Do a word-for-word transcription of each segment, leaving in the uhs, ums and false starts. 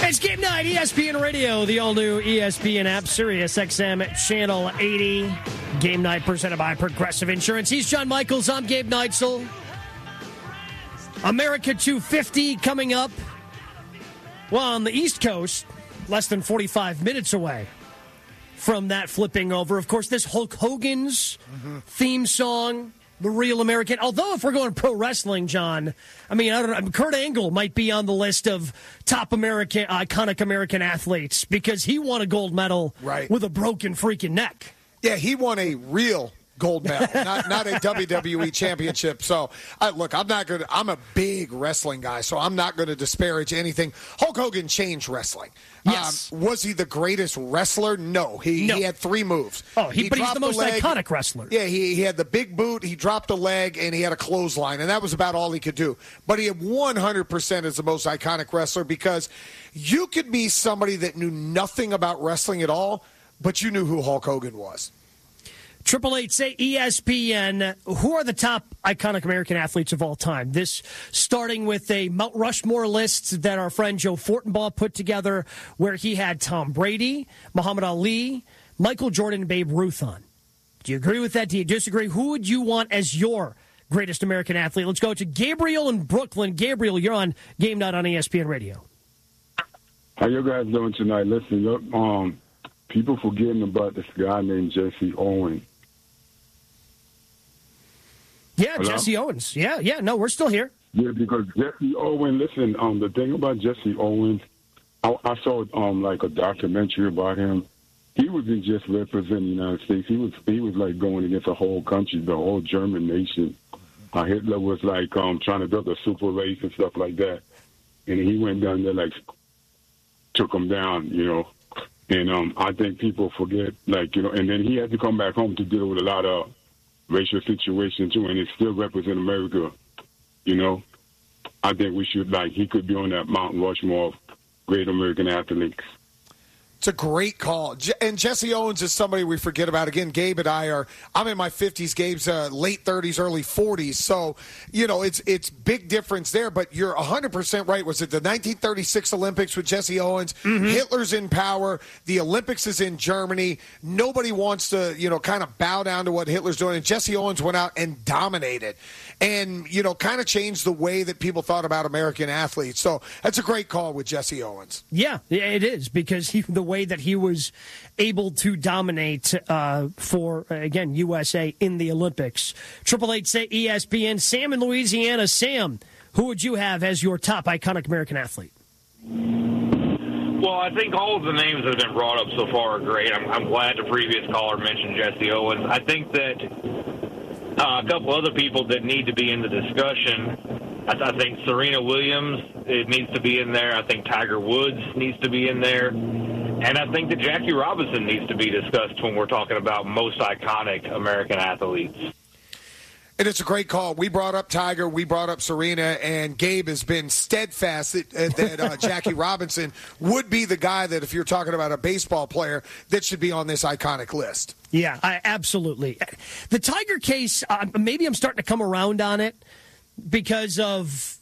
It's Game Night, E S P N Radio, the all-new E S P N app, Sirius X M Channel eighty. Game Night presented by Progressive Insurance. He's John Michaels. I'm Gabe Neitzel. America two fifty coming up. Well, on the East Coast, less than forty-five minutes away from that flipping over. Of course, this Hulk Hogan's mm-hmm. theme song, The Real American. Although, if we're going pro wrestling, John, I mean, I don't know, Kurt Angle might be on the list of top American, iconic American athletes because he won a gold medal right. with a broken freaking neck. Yeah, he won a real gold medal, not not a W W E championship. So, I, look, I'm not going to, I'm a big wrestling guy, so I'm not going to disparage anything. Hulk Hogan changed wrestling. Yes. Um, was he the greatest wrestler? No. He no. he had three moves. Oh, he, he but he's the most leg. iconic wrestler. Yeah, he, he had the big boot, he dropped a leg, and he had a clothesline, and that was about all he could do. But he had one hundred percent as the most iconic wrestler because you could be somebody that knew nothing about wrestling at all, but you knew who Hulk Hogan was. Triple eight say E S P N. Who are the top iconic American athletes of all time? This starting with a Mount Rushmore list that our friend Joe Fortenbaugh put together, where he had Tom Brady, Muhammad Ali, Michael Jordan, and Babe Ruth on. Do you agree with that? Do you disagree? Who would you want as your greatest American athlete? Let's go to Gabriel in Brooklyn. Gabriel, you're on Game Night on E S P N Radio. How you guys doing tonight? Listen, um, people forgetting about this guy named Jesse Owens. Yeah, Hello? Jesse Owens. Yeah, yeah, no, we're still here. Yeah, because Jesse Owens, listen, um, the thing about Jesse Owens, I, I saw um like a documentary about him. He wasn't just representing the United States. He was he was like going against a whole country, the whole German nation. Uh, Hitler was like um trying to build a super race and stuff like that, and he went down there like took him down, you know. And um, I think people forget, like you know, and then he had to come back home to deal with a lot of racial situation too, and it still represent America. You know, I think we should like he could be on that Mount Rushmore of great American athletes. It's a great call. And Jesse Owens is somebody we forget about. Again, Gabe and I are, I'm in my fifties, Gabe's uh, late thirties, early forties. So, you know, it's it's big difference there. But you're one hundred percent right. Was it the nineteen thirty-six Olympics with Jesse Owens? Mm-hmm. Hitler's in power. The Olympics is in Germany. Nobody wants to, you know, kind of bow down to what Hitler's doing. And Jesse Owens went out and dominated and, you know, kind of changed the way that people thought about American athletes. So that's a great call with Jesse Owens. Yeah, it is because he, the way that he was able to dominate uh, for, again, U S A in the Olympics. Triple Eight say E S P N. Sam in Louisiana. Sam, who would you have as your top iconic American athlete? Well, I think all of the names that have been brought up so far are great. I'm, I'm glad the previous caller mentioned Jesse Owens. I think that uh, a couple other people that need to be in the discussion, I, I think Serena Williams it needs to be in there. I think Tiger Woods needs to be in there. And I think that Jackie Robinson needs to be discussed when we're talking about most iconic American athletes. And it's a great call. We brought up Tiger, we brought up Serena, and Gabe has been steadfast that, uh, that uh, Jackie Robinson would be the guy that, if you're talking about a baseball player, that should be on this iconic list. Yeah, I, absolutely. The Tiger case, uh, maybe I'm starting to come around on it because of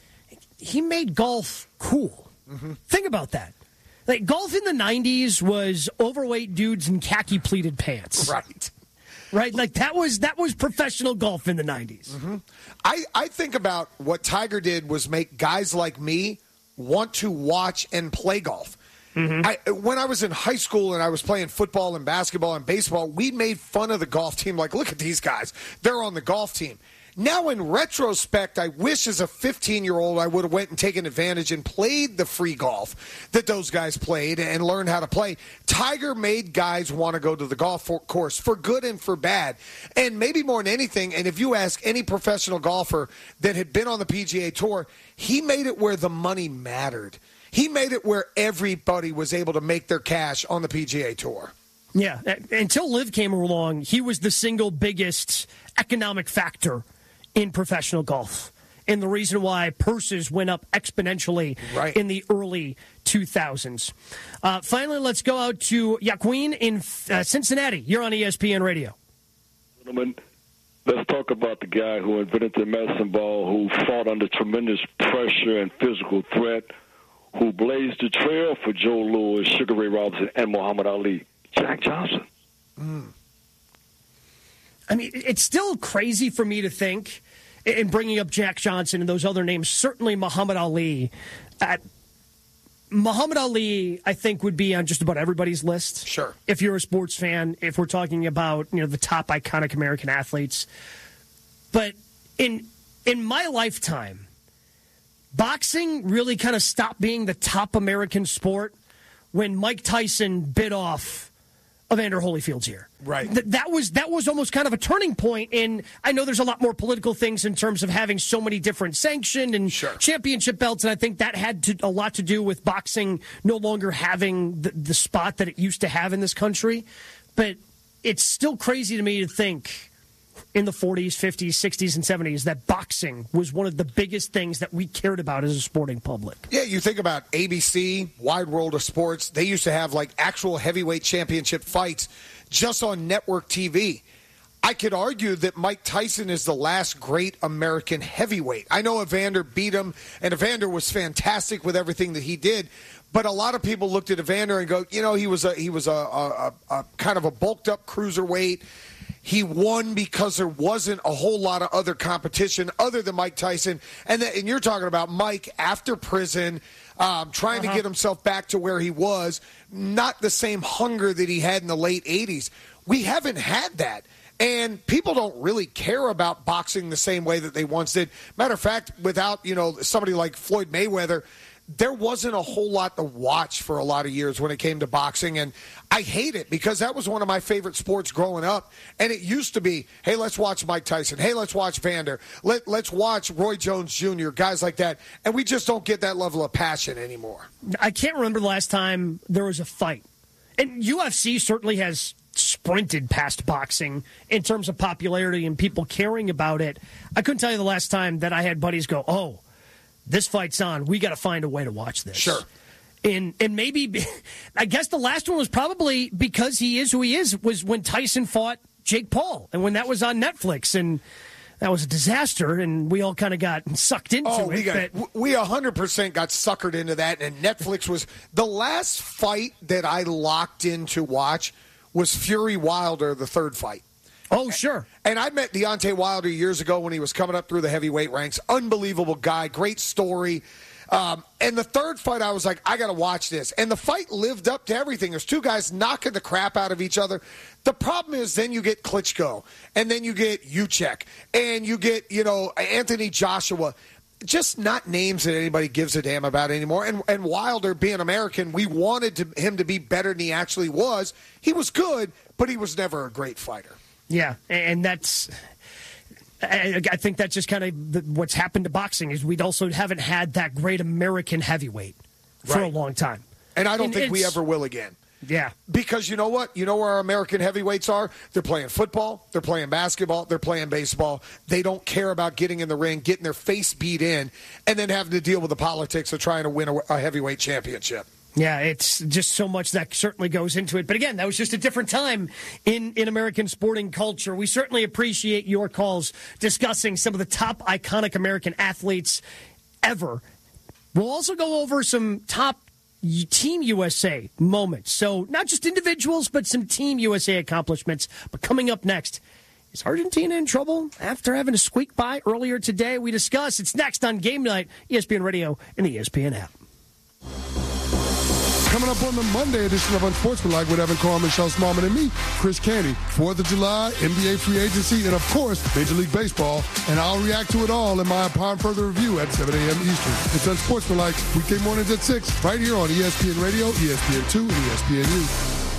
he made golf cool. Mm-hmm. Think about that. Like, golf in the nineties was overweight dudes in khaki pleated pants. Right. Right? Like, that was that was professional golf in the nineties. Mm-hmm. I, I think about what Tiger did was make guys like me want to watch and play golf. Mm-hmm. I, when I was in high school and I was playing football and basketball and baseball, we made fun of the golf team. Like, look at these guys. They're on the golf team. Now, in retrospect, I wish as a fifteen-year-old I would have went and taken advantage and played the free golf that those guys played and learned how to play. Tiger made guys want to go to the golf course for good and for bad. And maybe more than anything, and if you ask any professional golfer that had been on the P G A Tour, he made it where the money mattered. He made it where everybody was able to make their cash on the P G A Tour. Yeah, until Liv came along, he was the single biggest economic factor in professional golf, and the reason why purses went up exponentially right. in the early two thousands. Uh, finally, let's go out to Yaqueen in uh, Cincinnati. You're on E S P N Radio. Gentlemen, let's talk about the guy who invented the medicine ball, who fought under tremendous pressure and physical threat, who blazed the trail for Joe Louis, Sugar Ray Robinson, and Muhammad Ali? Jack Johnson. Mm. I mean, it's still crazy for me to think, in bringing up Jack Johnson and those other names, certainly Muhammad Ali. Uh, Muhammad Ali, I think, would be on just about everybody's list. Sure. If you're a sports fan, if we're talking about, you know, the top iconic American athletes. But in in my lifetime, boxing really kind of stopped being the top American sport when Mike Tyson bit off Evander Holyfield's ear. Right. Th- that was that was almost kind of a turning point in, I know there's a lot more political things in terms of having so many different sanctioned and sure. championship belts, and I think that had to, a lot to do with boxing no longer having the, the spot that it used to have in this country. But it's still crazy to me to think in the forties, fifties, sixties, and seventies that boxing was one of the biggest things that we cared about as a sporting public. Yeah, you think about A B C, Wide World of Sports. They used to have like actual heavyweight championship fights just on network T V. I could argue that Mike Tyson is the last great American heavyweight. I know Evander beat him, and Evander was fantastic with everything that he did. But a lot of people looked at Evander and go, you know, he was a he was a, a, a, a kind of a bulked up cruiserweight. He won because there wasn't a whole lot of other competition other than Mike Tyson. And, the, and you're talking about Mike after prison, um, trying uh-huh. to get himself back to where he was, not the same hunger that he had in the late eighties. We haven't had that. And people don't really care about boxing the same way that they once did. Matter of fact, without, you know, somebody like Floyd Mayweather, there wasn't a whole lot to watch for a lot of years when it came to boxing. And I hate it because that was one of my favorite sports growing up. And it used to be, hey, let's watch Mike Tyson. Hey, let's watch Vander. Let, let's watch Roy Jones Junior, guys like that. And we just don't get that level of passion anymore. I can't remember the last time there was a fight. And U F C certainly has sprinted past boxing in terms of popularity and people caring about it. I couldn't tell you the last time that I had buddies go, oh, this fight's on. We got to find a way to watch this. Sure. And and maybe, I guess the last one was probably because he is who he is, was when Tyson fought Jake Paul. And when that was on Netflix. And that was a disaster. And we all kind of got sucked into oh, it. We, got, but, we one hundred percent got suckered into that. And Netflix was the last fight that I locked in to watch was Fury Wilder, the third fight. Oh, sure. And I met Deontay Wilder years ago when he was coming up through the heavyweight ranks. Unbelievable guy, great story. Um, and the third fight, I was like, I got to watch this. And the fight lived up to everything. There's two guys knocking the crap out of each other. The problem is then you get Klitschko, and then you get Usyk, and you get, you know, Anthony Joshua. Just not names that anybody gives a damn about anymore. And, and Wilder, being American, we wanted to, him to be better than he actually was. He was good, but he was never a great fighter. Yeah, and that's, I think that's just kind of what's happened to boxing is we also haven't had that great American heavyweight for right. a long time. And I don't and think we ever will again. Yeah. Because you know what? You know where our American heavyweights are? They're playing football, they're playing basketball, they're playing baseball. They don't care about getting in the ring, getting their face beat in, and then having to deal with the politics of trying to win a, a heavyweight championship. Yeah, it's just so much that certainly goes into it. But again, that was just a different time in, in American sporting culture. We certainly appreciate your calls discussing some of the top iconic American athletes ever. We'll also go over some top Team U S A moments. So not just individuals, but some Team U S A accomplishments. But coming up next, is Argentina in trouble after having to squeak by earlier today? We discuss. It's next on Game Night, E S P N Radio and the E S P N app. Coming up on the Monday edition of Unsportsmanlike with Evan Carr, Michelle Smallman, and me, Chris Canty. fourth of July, N B A free agency, and of course, Major League Baseball. And I'll react to it all in my Upon Further Review at seven a.m. Eastern. It's Unsportsmanlike, weekday mornings at six, right here on E S P N Radio, E S P N two, and E S P N U.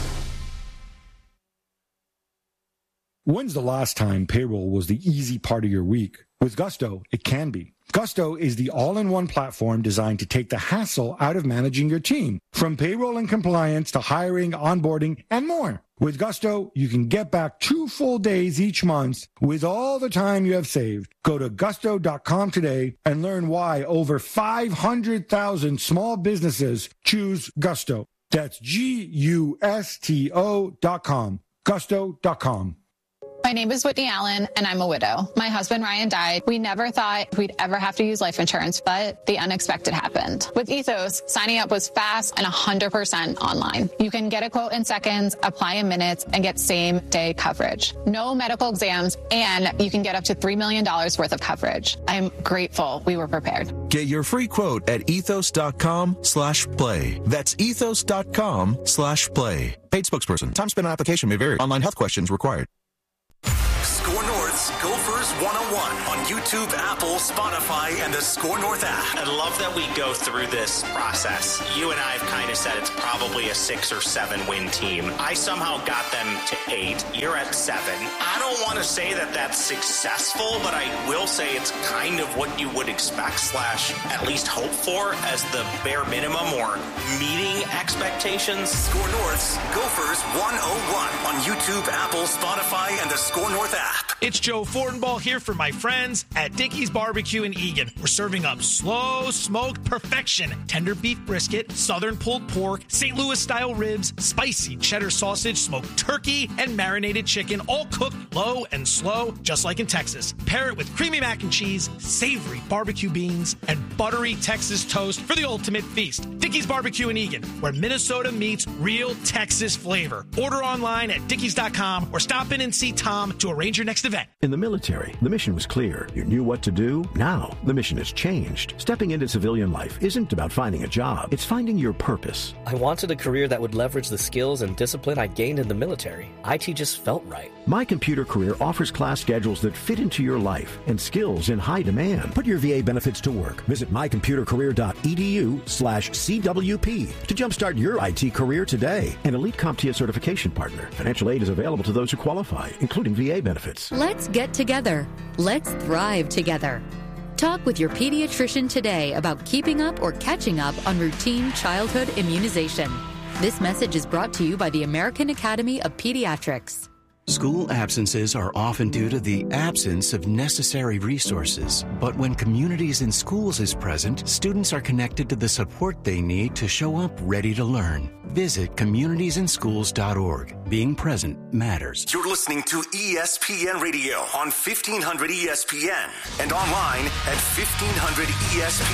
When's the last time payroll was the easy part of your week? With Gusto, it can be. Gusto is the all-in-one platform designed to take the hassle out of managing your team, from payroll and compliance to hiring, onboarding, and more. With Gusto, you can get back two full days each month with all the time you have saved. Go to gusto dot com today and learn why over five hundred thousand small businesses choose Gusto. That's G U S T O dot com. Gusto dot com. My name is Whitney Allen, and I'm a widow. My husband, Ryan, died. We never thought we'd ever have to use life insurance, but the unexpected happened. With Ethos, signing up was fast and one hundred percent online. You can get a quote in seconds, apply in minutes, and get same-day coverage. No medical exams, and you can get up to three million dollars worth of coverage. I'm grateful we were prepared. Get your free quote at ethos.com slash play. That's ethos.com slash play. Paid spokesperson. Time spent on application may vary. Online health questions required. Score North's Gophers one oh one on YouTube, Apple, Spotify, and the Score North app. I love that we go through this process. You and I have kind of said it's probably a six or seven win team. I somehow got them to eight. You're at seven. I don't want to say that that's successful, but I will say it's kind of what you would expect slash at least hope for as the bare minimum or meeting expectations. Score North's Gophers one oh one on YouTube, Apple, Spotify, and the Score North app. It's Joe Fortenbaugh here for my friends at Dickey's Barbecue in Eagan. We're serving up slow smoked perfection, tender beef brisket, southern pulled pork, Saint Louis style ribs, spicy cheddar sausage, smoked turkey, and marinated chicken, all cooked low and slow, just like in Texas. Pair it with creamy mac and cheese, savory barbecue beans, and buttery Texas toast for the ultimate feast. Dickey's Barbecue in Eagan, where Minnesota meets real Texas flavor. Order online at dickeys dot com or stop in and see Tom to arrange your next event. In the military, the mission was clear. You knew what to do. Now, the mission has changed. Stepping into civilian life isn't about finding a job. It's finding your purpose. I wanted a career that would leverage the skills and discipline I gained in the military. I T just felt right. My Computer Career offers class schedules that fit into your life and skills in high demand. Put your V A benefits to work. Visit my computer career dot e d u slash C W P to jumpstart your I T career today. An Elite CompTIA certification partner. Financial aid is available to those who qualify, including V A benefits. Let's get together. Let's thrive together. Talk with your pediatrician today about keeping up or catching up on routine childhood immunization. This message is brought to you by the American Academy of Pediatrics. School absences are often due to the absence of necessary resources. But when Communities in Schools is present, students are connected to the support they need to show up ready to learn. Visit communities in schools dot org. Being present matters. You're listening to E S P N Radio on fifteen hundred E S P N and online at fifteen hundred E S P N.